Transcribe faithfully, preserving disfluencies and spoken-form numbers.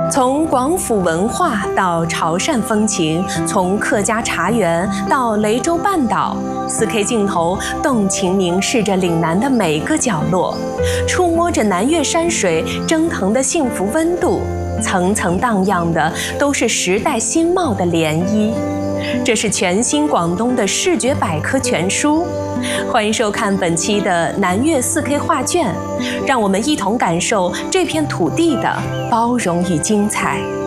从广府文化到潮汕风情，从客家茶园到雷州半岛 ，四 K 镜头动情凝视着岭南的每个角落，触摸着南岳山水蒸腾的幸福温度，层层荡漾的都是时代新貌的涟漪。这是全新广东的视觉百科全书。欢迎收看本期的南岳 四 K 画卷，让我们一同感受这片土地的包容与精彩。